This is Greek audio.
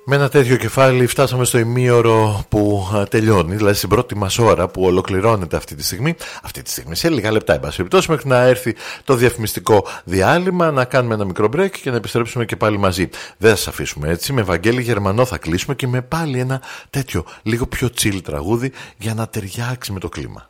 Με ένα τέτοιο κεφάλι φτάσαμε στο ημίωρο που τελειώνει, δηλαδή στην πρώτη μας ώρα που ολοκληρώνεται αυτή τη στιγμή σε λίγα λεπτά, εν πάση περιπτώσει, μέχρι να έρθει το διαφημιστικό διάλειμμα, να κάνουμε ένα μικρό break και να επιστρέψουμε και πάλι μαζί. Δεν θα σας αφήσουμε έτσι, με Βαγγέλη Γερμανό θα κλείσουμε και με πάλι ένα τέτοιο λίγο πιο chill τραγούδι για να ταιριάξει με το κλίμα.